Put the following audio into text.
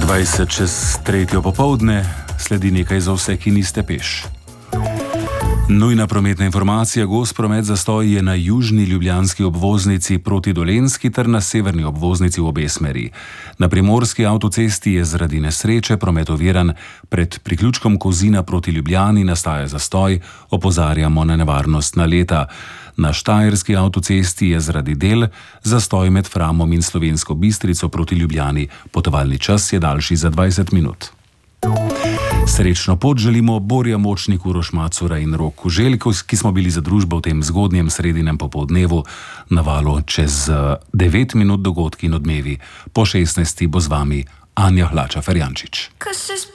20 čez 3. popoldne, sledi nekaj za vse, ki niste peš. Nujna prometna informacija: gost promet zastoj je na južni ljubljanski obvoznici proti Dolenjski ter na severni obvoznici v obe smeri. Na primorski avtocesti je zaradi nesreče promet oviran pred priključkom Kozina proti Ljubljani, nastaja zastoj, opozarjamo na nevarnost naleta. Na štajerski avtocesti je zaradi del zastoj med Framom in Slovensko Bistrico proti Ljubljani. Potovalni čas je daljši za 20 minut. Srečno pot želimo Borja Močnik, Uroš Macura in Rok Kuželjko, ki smo bili za družbo v tem zgodnjem sredinem popoldnevu. Na valu čez 9 minut dogodki in odmevi. Po 16. bo z vami Anja Hlača Ferjančič.